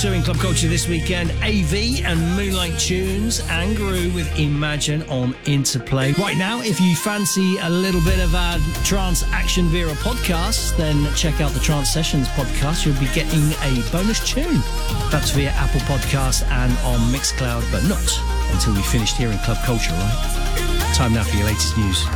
Also in Club Culture this weekend, AV and Moonlight Tunes and Guru with Imagine on Interplay. Right now, if you fancy a little bit of our Trance Action Vera podcast, then check out the Trance Sessions podcast. You'll be getting a bonus tune. That's via Apple Podcasts and on Mixcloud, but not until we finished here in Club Culture, right? Time now for your latest news.